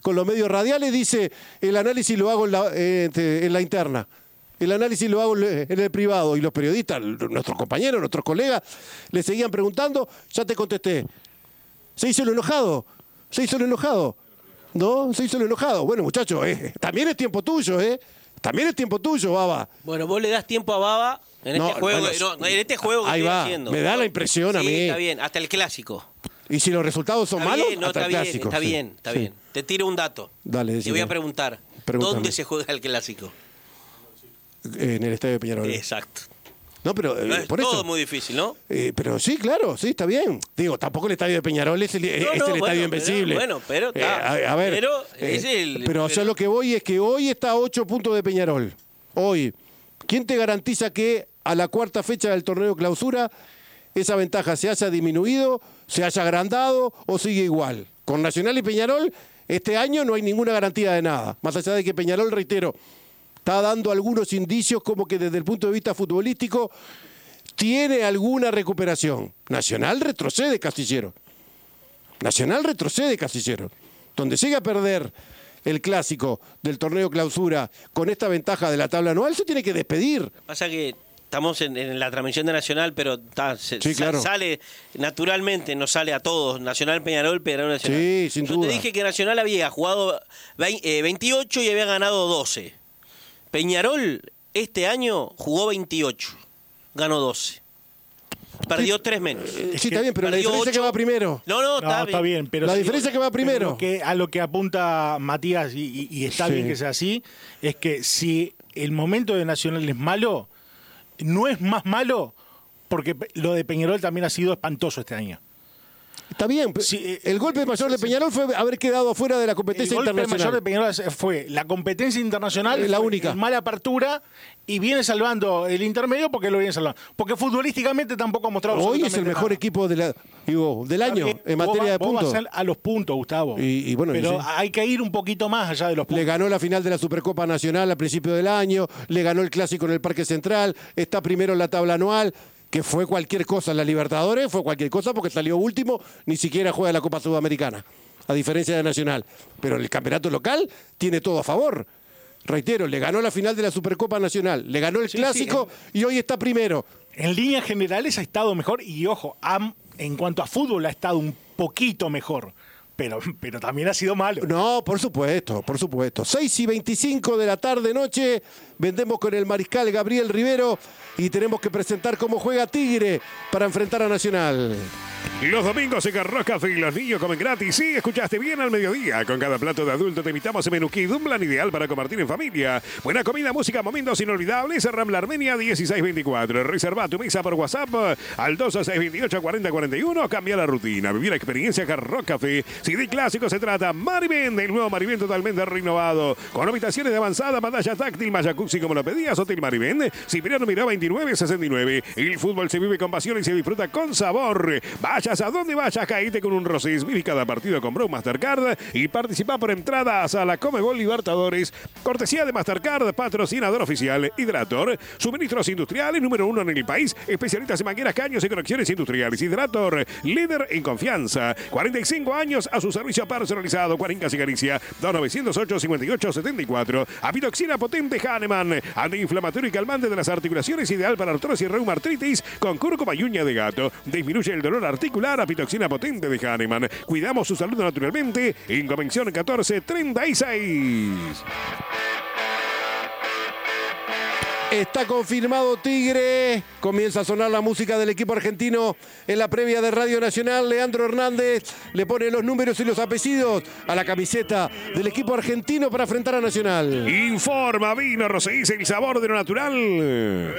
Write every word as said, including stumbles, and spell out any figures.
con los medios radiales, dice, el análisis lo hago en la, eh, en la interna. El análisis lo hago en el privado. Y los periodistas, nuestros compañeros, nuestros colegas, le seguían preguntando. Ya te contesté. ¿Se hizo el enojado? ¿Se hizo el enojado? ¿No? Se hizo el enojado. Bueno, muchachos, eh, también es tiempo tuyo, ¿eh? También es tiempo tuyo, Baba. Bueno, vos le das tiempo a Baba en No, este juego, bueno, no, en este juego que ahí estoy va. haciendo. Me da la impresión sí, a mí. Está bien, hasta el clásico. Y si los resultados son Está malos, bien, no, hasta está el bien, clásico. está sí. bien, está Sí. bien. Te tiro un dato. Dale, Te decime. voy a preguntar. Pregúntame. ¿Dónde se juega el clásico? En el estadio de Peñarol. Exacto. No, pero eh, No es por todo eso. muy difícil, ¿no? Eh, pero sí, claro, sí, está bien. Digo, tampoco el estadio de Peñarol es el, No, es no, el bueno, estadio invencible. Pero, bueno, pero Eh, está. a, a ver, pero, eh, es el, pero yo lo que voy es que hoy está a ocho puntos de Peñarol. Hoy. ¿Quién te garantiza que a la cuarta fecha del torneo clausura esa ventaja se haya disminuido, se haya agrandado o sigue igual? Con Nacional y Peñarol, este año no hay ninguna garantía de nada. Más allá de que Peñarol, reitero, está dando algunos indicios como que desde el punto de vista futbolístico tiene alguna recuperación. Nacional retrocede, Castillero. Nacional retrocede, Castillero. Donde llega a perder el clásico del torneo clausura con esta ventaja de la tabla anual, se tiene que despedir. Pasa que estamos en, en la transmisión de Nacional, pero ta, se, Sí, claro. sale naturalmente, nos sale a todos. Nacional, Peñarol, Peñarol, Nacional. Sí, sin Yo duda. te dije que Nacional había jugado veintiocho y había ganado doce. Peñarol este año jugó veintiocho, ganó doce. Perdió tres menos. Sí, está bien, pero la perdió diferencia es que ocho. va primero. No, no, No, está, está bien, pero La sí, diferencia es que va pero primero. lo que- a lo que apunta Matías, y, y- y está Sí. bien que sea así, es que si el momento de Nacional es malo, no es más malo porque pe- lo de Peñarol también ha sido espantoso este año. Está bien. pe- Sí, eh, el golpe mayor de Peñarol fue haber quedado fuera de la El competencia golpe mayor internacional. de Peñarol fue la competencia internacional, Es la fue única. en mala apertura y viene salvando el intermedio porque lo viene salvando. Porque futbolísticamente tampoco ha mostrado Hoy es el absolutamente mejor nada. equipo de la, digo, del Está año bien, en vos materia va- de vos puntos. vas a los puntos, Gustavo. Y- y bueno, y pero sí. hay que ir un poquito más allá de los puntos. Le ganó la final de la Supercopa Nacional al principio del año, le ganó el Clásico en el Parque Central, está primero en la tabla anual, que fue cualquier cosa en la Libertadores, fue cualquier cosa porque salió último, ni siquiera juega la Copa Sudamericana, a diferencia de Nacional. Pero en el campeonato local tiene todo a favor. Reitero, le ganó la final de la Supercopa Nacional, le ganó el Sí, Clásico sí, y hoy está primero. En líneas generales ha estado mejor y, ojo, ha- en cuanto a fútbol ha estado un poquito mejor, pero, pero también ha sido malo. No, por supuesto, por supuesto. seis y veinticinco de la tarde, noche, vendemos con el mariscal Gabriel Rivero y tenemos que presentar cómo juega Tigre para enfrentar a Nacional. Los domingos en Carroz Café y los niños comen gratis. Sí, escuchaste bien al mediodía. Con cada plato de adulto te invitamos a menú Kid, un plan ideal para compartir en familia. Buena comida, música, momentos inolvidables. Rambla Armenia dieciséis veinticuatro. Reserva tu mesa por WhatsApp al dos seis dos ocho cuarenta cuarenta y uno. Cambia la rutina. Vivir la experiencia Carroz Café. Si de clásico se trata, Marivén, el nuevo Marivén totalmente renovado. Con habitaciones de avanzada, pantalla táctil, jacuzzi como lo pedías, Hotel Marivén. Cipriano Miró veintinueve sesenta y nueve. El fútbol se vive con pasión y se disfruta con sabor. Vayas a donde vayas, caíte con un Rosés. Viví cada partido con Bro Mastercard y participa por entradas a la Comebol Libertadores. Cortesía de Mastercard, patrocinador oficial. Hidrator, suministros industriales número uno en el país. Especialistas en mangueras, caños y conexiones industriales. Hidrator, líder en confianza. cuarenta y cinco años a su servicio personalizado. Cuarinca y Galicia, dos nueve cero ocho cincuenta y ocho setenta y cuatro. Apitoxina potente Hahnemann, antiinflamatorio y calmante de las articulaciones, ideal para artrosis, reuma, artritis, con cúrcuma y uña de gato. Disminuye el dolor articular, apitoxina potente de Hahnemann. Cuidamos su salud naturalmente en Convención catorce treinta y seis. Está confirmado Tigre. Comienza a sonar la música del equipo argentino en la previa de Radio Nacional. Leandro Hernández le pone los números y los apellidos a la camiseta del equipo argentino para enfrentar a Nacional. Informa Vino Rosés, el sabor de lo natural.